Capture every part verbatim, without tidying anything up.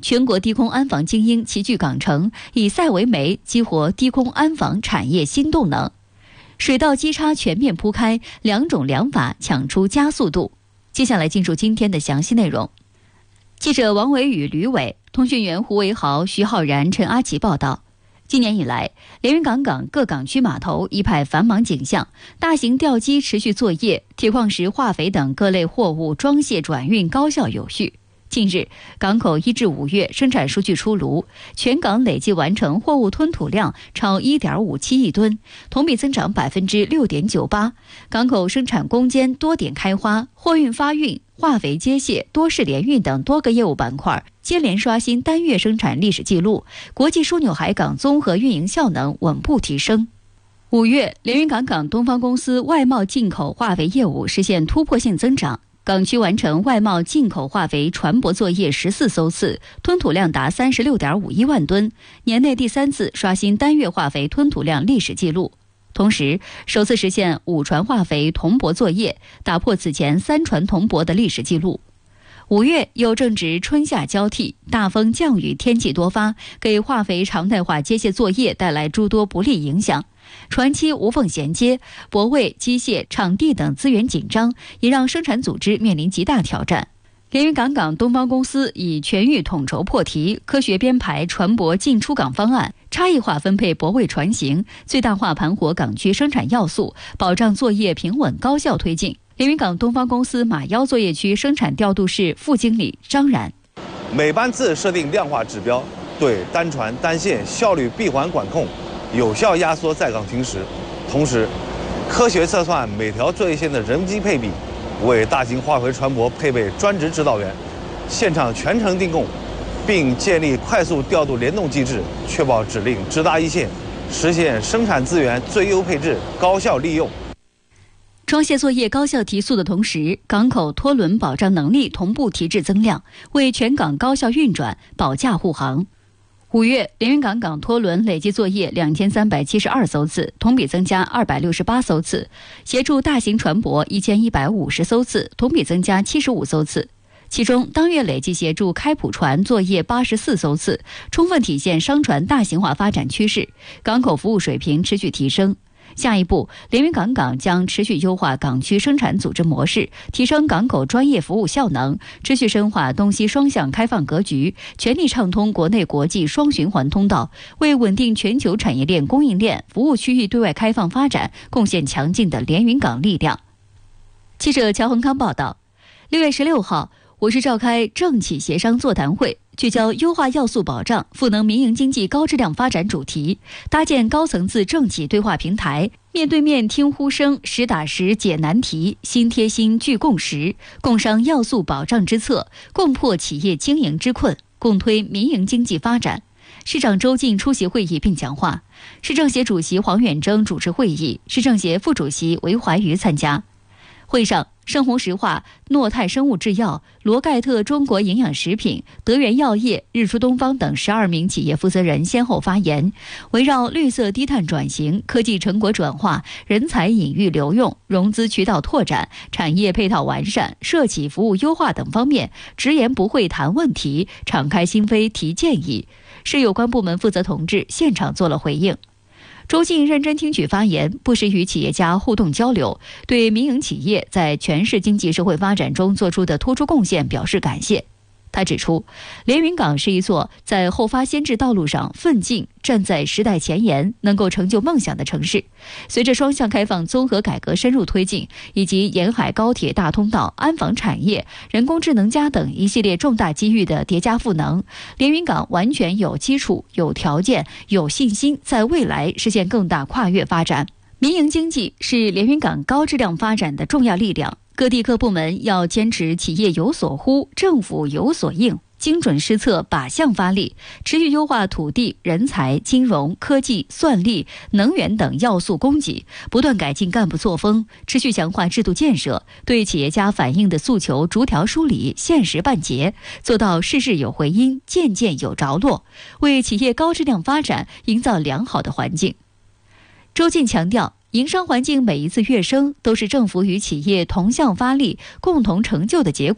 全国低空安防精英齐聚港城，以赛为媒，激活低空安防产业新动能。水稻基叉全面铺开，两种良法抢出加速度。接下来进入今天的详细内容。记者王伟宇、吕伟，通讯员胡维豪、徐浩然、陈阿奇报道。今年以来，连云港港各港区码头一派繁忙景象，大型吊机持续作业，铁矿石、化肥等各类货物装卸转运高效有序。近日，港口一至五月生产数据出炉，全港累计完成货物吞吐量超 一点五七亿吨，同比增长 百分之六点九八。港口生产攻坚多点开花，货运发运、化肥接卸、多式联运等多个业务板块接连刷新单月生产历史记录，国际枢纽海港综合运营效能稳步提升。五月，连云港港东方公司外贸进口化肥业务实现突破性增长。港区完成外贸进口化肥船舶作业十四艘次，吞吐量达 三十六点五一万吨，年内第三次刷新单月化肥吞吐量历史记录。同时，首次实现五船化肥同泊作业，打破此前三船同泊的历史记录。五月又正值春夏交替，大风降雨天气多发，给化肥常态化接卸作业带来诸多不利影响。船期无缝衔接，泊位、机械、场地等资源紧张，也让生产组织面临极大挑战。连云港港东方公司以全域统筹破题，科学编排船舶进出港方案，差异化分配泊位船型，最大化盘活港区生产要素，保障作业平稳高效推进。连云港东方公司马腰作业区生产调度室副经理张然： 每班次设定量化指标，对单船单线效率闭环管控，有效压缩在港停驶，同时科学测算每条作业线的人机配比，为大型化肥船舶配备专职指导员，现场全程定控，并建立快速调度联动机制，确保指令直达一线，实现生产资源最优配置、高效利用。 装卸作业高效提速的同时，港口拖轮保障能力同步提质增量，为全港高效运转保驾护航。五月，连云港港拖轮累计作业两千三百七十二艘次，同比增加二百六十八艘次；协助大型船舶一千一百五十艘次，同比增加七十五艘次。其中，当月累计协助开普船作业八十四艘次，充分体现商船大型化发展趋势，港口服务水平持续提升。下一步，连云港港将持续优化港区生产组织模式，提升港口专业服务效能，持续深化东西双向开放格局，全力畅通国内国际双循环通道，为稳定全球产业链供应链、服务区域对外开放发展贡献强劲的连云港力量。记者乔恒康报道。六月十六号，我市召开政企协商座谈会，聚焦优化要素保障、赋能民营经济高质量发展主题，搭建高层次政企对话平台，面对面听呼声，实打实解难题，心贴心聚共识，共商要素保障之策，共破企业经营之困，共推民营经济发展。市长周进出席会议并讲话，市政协主席黄远征主持会议，市政协副主席韦怀瑜参加。会上，盛虹石化、诺泰生物制药、罗盖特中国营养食品、德源药业、日出东方等十二名企业负责人先后发言，围绕绿色低碳转型、科技成果转化、人才引育留用、融资渠道拓展、产业配套完善、社企服务优化等方面，直言不讳谈问题，敞开心扉提建议，市有关部门负责同志现场做了回应。周进认真听取发言，不时与企业家互动交流，对民营企业在全市经济社会发展中做出的突出贡献表示感谢。他指出，连云港是一座在后发先至道路上奋进、站在时代前沿、能够成就梦想的城市。随着双向开放综合改革深入推进，以及沿海高铁大通道、安防产业、人工智能加等一系列重大机遇的叠加赋能，连云港完全有基础、有条件、有信心在未来实现更大跨越发展。民营经济是连云港高质量发展的重要力量，各地各部门要坚持企业有所呼，政府有所应，精准施策，靶向发力，持续优化土地、人才、金融、科技、算力、能源等要素供给，不断改进干部作风，持续强化制度建设，对企业家反映的诉求逐条梳理，现实办结，做到事事有回音，件件有着落，为企业高质量发展营造良好的环境。周进强调，营商环境每一次跃升都是政府与企业同向发力、共同成就的结果。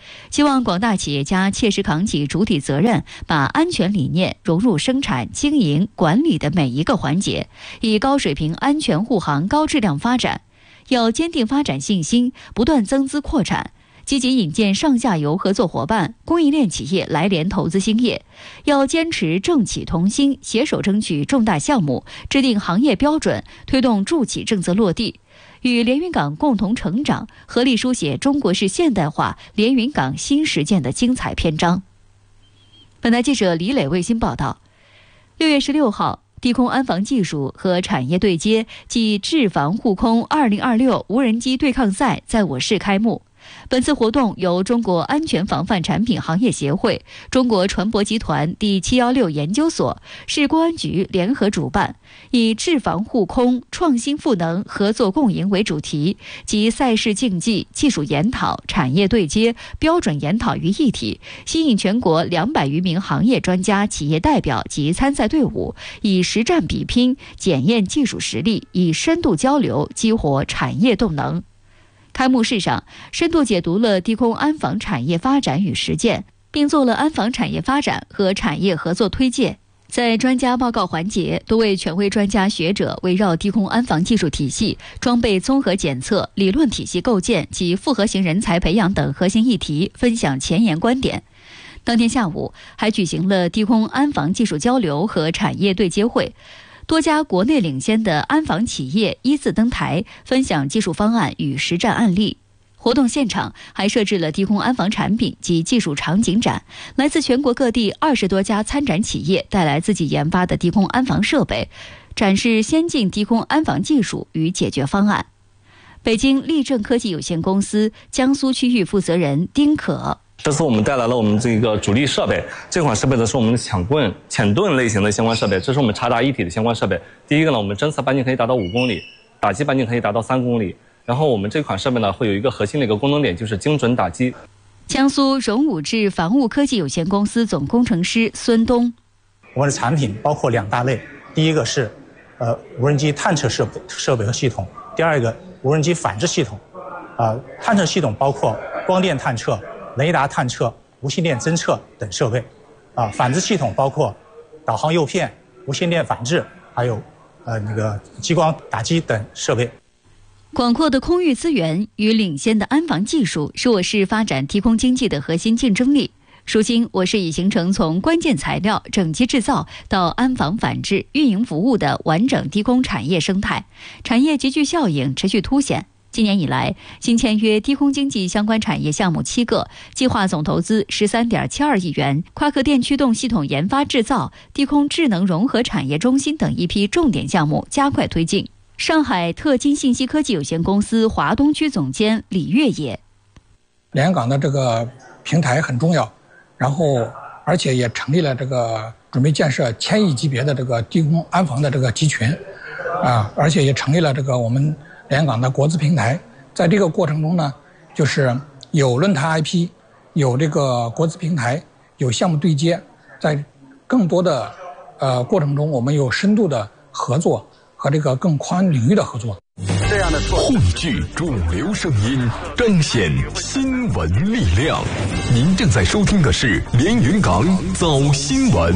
希望广大企业家切实扛起主体责任，把安全理念融入生产、经营、管理的每一个环节，以高水平安全护航、高质量发展。要坚定发展信心，不断增资扩产，积极引荐上下游合作伙伴、供应链企业来联投资兴业。要坚持政企同心，携手争取重大项目，制定行业标准，推动助企政策落地，与连云港共同成长，合力书写中国式现代化连云港新实践的精彩篇章。本台记者李磊卫星报道。六月十六号，低空安防技术和产业对接暨制防护空二零二六无人机对抗赛在我市开幕。本次活动由中国安全防范产品行业协会、中国船舶集团第七一六研究所、市公安局联合主办，以制防护空、创新赋能、合作共赢为主题，集赛事竞技、技术研讨、产业对接、标准研讨于一体，吸引全国两百余名行业专家、企业代表及参赛队伍，以实战比拼检验技术实力，以深度交流激活产业动能。开幕式上，深度解读了低空安防产业发展与实践，并做了安防产业发展和产业合作推介。在专家报告环节，多位权威专家学者围绕低空安防技术体系、装备综合检测、理论体系构建及复合型人才培养等核心议题分享前沿观点。当天下午，还举行了低空安防技术交流和产业对接会。多家国内领先的安防企业依次登台，分享技术方案与实战案例。活动现场还设置了低空安防产品及技术场景展，来自全国各地二十多家参展企业带来自己研发的低空安防设备，展示先进低空安防技术与解决方案。北京立正科技有限公司江苏区域负责人丁可。 这次我们带来了我们这个主力设备，这款设备呢是我们抢棍、潜盾类型的相关设备，这是我们察打一体的相关设备。第一个呢，我们侦测半径可以达到五公里，打击半径可以达到三公里。然后我们这款设备呢会有一个核心的一个功能点，就是精准打击。 江苏荣武智防务科技有限公司总工程师孙东， 我们的产品包括两大类，第一个是呃无人机探测设备设备和系统，第二个无人机反制系统。啊、呃，探测系统包括光电探测、雷达探测、无线电侦测等设备，啊，反制系统包括导航诱骗、无线电反制，还有呃那个激光打击等设备。 广阔的空域资源与领先的安防技术是我市发展低空经济的核心竞争力。如今，我市已形成从关键材料、整机制造到安防反制、运营服务的完整低空产业生态，产业集聚效应持续凸显。今年以来，新签约低空经济相关产业项目七个，计划总投资十三点七二亿元，夸克电驱动系统研发制造、低空智能融合产业中心等一批重点项目加快推进。上海特金信息科技有限公司华东区总监李越野， 连云港的这个平台很重要，然后而且也成立了这个准备建设千亿级别的这个低空安防的这个集群，啊，而且也成立了这个我们连云港的国资平台。在这个过程中呢，就是有论坛 I P， 有这个国资平台，有项目对接，在更多的呃过程中，我们有深度的合作和这个更宽领域的合作。 这样的汇聚主流声音，彰显新闻力量。您正在收听的是连云港早新闻。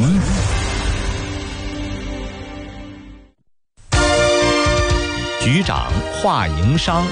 局长话营商。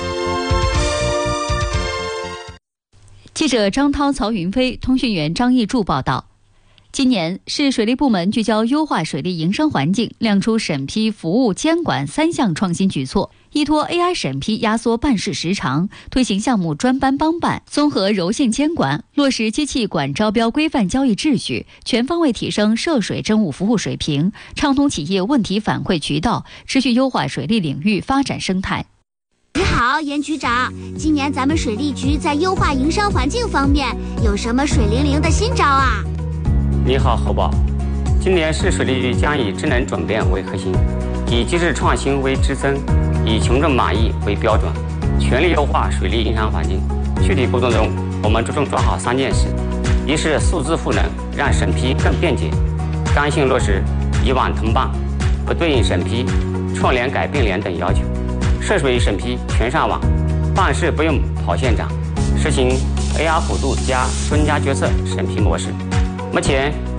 记者张涛、曹云飞，通讯员张义柱报道。今年市水利部门聚焦优化水利营商环境，亮出审批、服务、监管三项创新举措，依托 A I 审批压缩办事时长，推行项目专班帮办、综合柔性监管，落实机器管招标规范交易秩序，全方位提升涉水政务服务水平，畅通企业问题反馈渠道，持续优化水利领域发展生态。 你好，严局长，今年咱们水利局在优化营商环境方面有什么水灵灵的新招啊？ 你好，侯宝。今年市水利局将以智能转变为核心，以机制创新为支撑，以群众满意为标准，全力优化水利营商环境。具体活动中，我们着重做好三件事：一是数字赋能，让审批更便捷，刚性落实以网通办、不对应审批、串联改并联等要求；涉水审批全上网，办事不用跑现场，实行 A R 辅助加专家决策审批模式。目前